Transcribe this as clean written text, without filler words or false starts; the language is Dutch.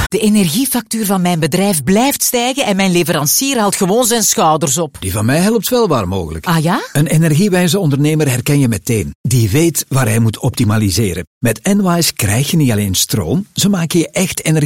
De energiefactuur van mijn bedrijf blijft stijgen en mijn leverancier haalt gewoon zijn schouders op. Die van mij helpt wel waar mogelijk. Ah ja? Een energiewijze ondernemer herken je meteen. Die weet waar hij moet optimaliseren. Met Enwise krijg je niet alleen stroom, ze maken je echt energie